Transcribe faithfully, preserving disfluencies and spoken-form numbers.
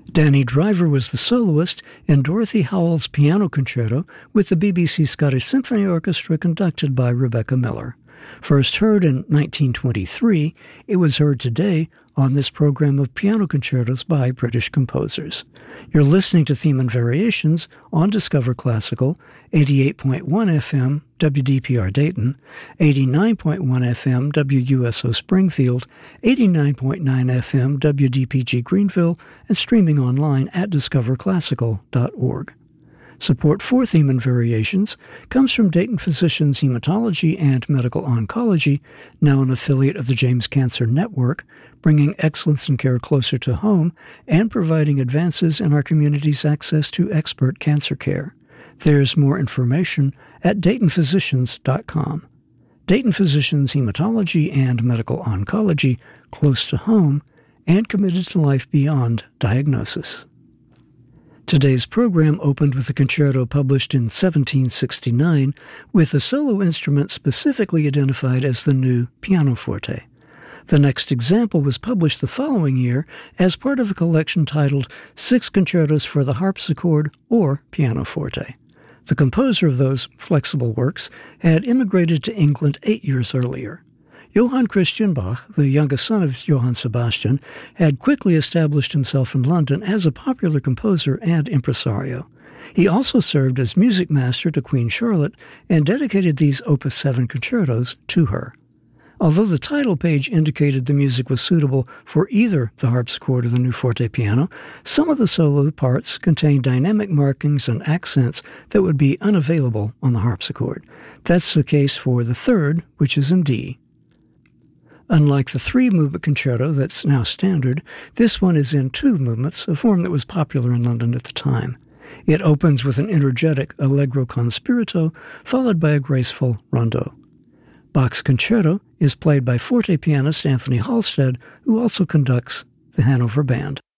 Danny Driver was the soloist in Dorothy Howell's Piano Concerto with the B B C Scottish Symphony Orchestra conducted by Rebecca Miller. First heard in nineteen twenty-three, it was heard today on this program of piano concertos by British composers. You're listening to Theme and Variations on Discover Classical, eighty-eight point one F M, W D P R Dayton, eighty-nine point one F M, W U S O Springfield, eighty-nine point nine F M, W D P G Greenville, and streaming online at discover classical dot org. Support for Theme and Variations comes from Dayton Physicians Hematology and Medical Oncology, now an affiliate of the James Cancer Network, bringing excellence in care closer to home and providing advances in our community's access to expert cancer care. There's more information at dayton physicians dot com. Dayton Physicians Hematology and Medical Oncology, close to home and committed to life beyond diagnosis. Today's program opened with a concerto published in seventeen sixty-nine with a solo instrument specifically identified as the new pianoforte. The next example was published the following year as part of a collection titled Six Concertos for the Harpsichord or Pianoforte. The composer of those flexible works had immigrated to England eight years earlier. Johann Christian Bach, the youngest son of Johann Sebastian, had quickly established himself in London as a popular composer and impresario. He also served as music master to Queen Charlotte and dedicated these Opus seven concertos to her. Although the title page indicated the music was suitable for either the harpsichord or the new forte piano, some of the solo parts contained dynamic markings and accents that would be unavailable on the harpsichord. That's the case for the third, which is in D. Unlike the three-movement concerto that's now standard, this one is in two movements, a form that was popular in London at the time. It opens with an energetic allegro con spirito, followed by a graceful rondo. Bach's concerto is played by forte pianist Anthony Halstead, who also conducts the Hanover Band.